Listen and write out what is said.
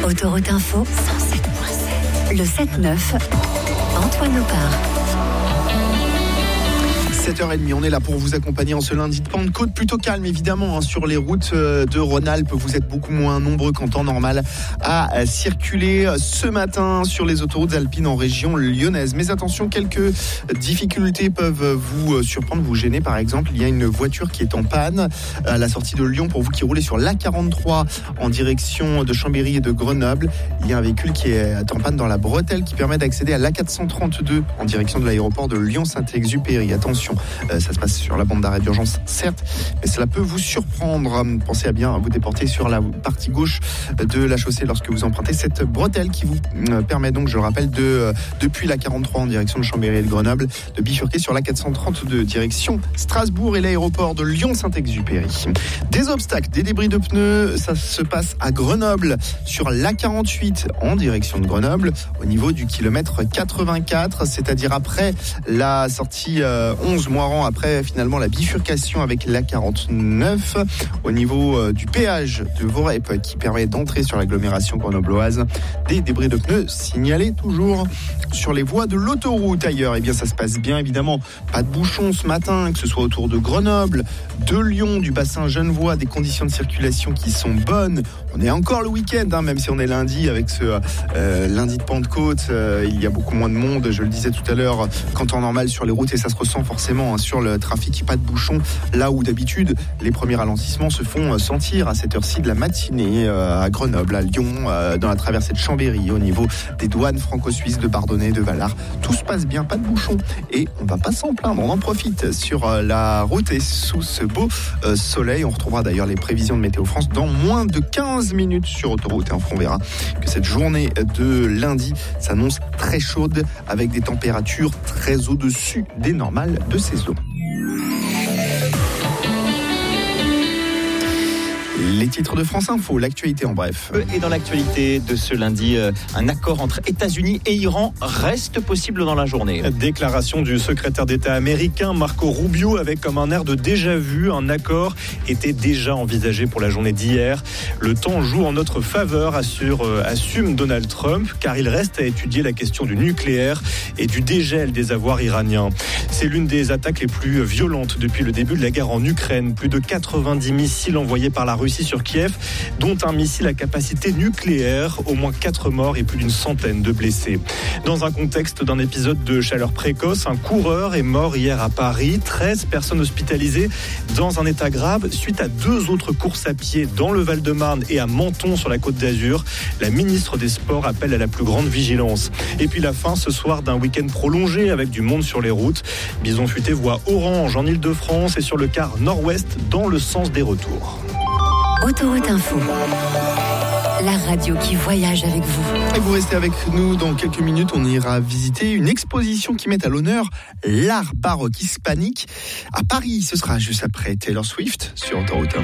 Autoroute Info 107.7. Le 7-9, Antoine Opar. 7h30, on est là pour vous accompagner en ce lundi de Pentecôte. Plutôt calme évidemment sur les routes de Rhône-Alpes. Vous êtes beaucoup moins nombreux qu'en temps normal à circuler ce matin sur les autoroutes alpines en région lyonnaise. Mais attention, quelques difficultés peuvent vous surprendre, vous gêner. Par exemple, il y a une voiture qui est en panne à la sortie de Lyon. Pour vous qui roulez sur l'A43 en direction de Chambéry et de Grenoble, il y a un véhicule qui est en panne dans la bretelle qui permet d'accéder à l'A432 en direction de l'aéroport de Lyon-Saint-Exupéry. Attention, ça se passe sur la bande d'arrêt d'urgence, certes, mais cela peut vous surprendre. Pensez à bien vous déporter sur la partie gauche de la chaussée lorsque vous empruntez cette bretelle qui vous permet donc, je le rappelle, depuis la 43 en direction de Chambéry et de Grenoble, de bifurquer sur la 432 direction Strasbourg et l'aéroport de Lyon-Saint-Exupéry. Des obstacles, des débris de pneus, ça se passe à Grenoble sur l'A48 en direction de Grenoble au niveau du kilomètre 84, c'est-à-dire après la sortie 11 Moiran, après finalement la bifurcation avec l'A49 au niveau du péage de Vorep qui permet d'entrer sur l'agglomération grenobloise. Des débris de pneus signalés toujours sur les voies de l'autoroute. Ailleurs, eh bien ça se passe bien évidemment, pas de bouchons ce matin, que ce soit autour de Grenoble, de Lyon, du bassin genevois, des conditions de circulation qui sont bonnes. On est encore le week-end, même si on est lundi avec ce lundi de Pentecôte, il y a beaucoup moins de monde, je le disais tout à l'heure, qu'en temps normal sur les routes, et ça se ressent forcément sur le trafic, pas de bouchons, là où d'habitude les premiers ralentissements se font sentir à cette heure-ci de la matinée à Grenoble, à Lyon, dans la traversée de Chambéry, au niveau des douanes franco-suisses de Bardonnay, de Valar. Tout se passe bien, pas de bouchons et on va pas s'en plaindre, on en profite sur la route et sous ce beau soleil. On retrouvera d'ailleurs les prévisions de Météo France dans moins de 15 minutes sur Autoroute Info. On verra que cette journée de lundi s'annonce très chaude avec des températures très au-dessus des normales de saison. Les titres de France Info, l'actualité en bref. Et dans l'actualité de ce lundi, un accord entre États-Unis et Iran reste possible dans la journée. Déclaration du secrétaire d'État américain Marco Rubio avec comme un air de déjà-vu. Un accord était déjà envisagé pour la journée d'hier. Le temps joue en notre faveur, assume Donald Trump, car il reste à étudier la question du nucléaire et du dégel des avoirs iraniens. C'est l'une des attaques les plus violentes depuis le début de la guerre en Ukraine. Plus de 90 missiles envoyés par la Russie sur Kiev, dont un missile à capacité nucléaire, au moins 4 morts et plus d'une centaine de blessés. Dans un contexte d'un épisode de chaleur précoce, un coureur est mort hier à Paris, 13 personnes hospitalisées dans un état grave suite à 2 autres courses à pied dans le Val-de-Marne et à Menton sur la Côte d'Azur. La ministre des Sports appelle à la plus grande vigilance. Et puis la fin ce soir d'un week-end prolongé avec du monde sur les routes. Bison Futé voit orange en Ile-de-France et sur le quart nord-ouest dans le sens des retours. Autoroute Info, la radio qui voyage avec vous. Et vous restez avec nous dans quelques minutes, on ira visiter une exposition qui met à l'honneur l'art baroque hispanique à Paris. Ce sera juste après Taylor Swift sur Autoroute Info.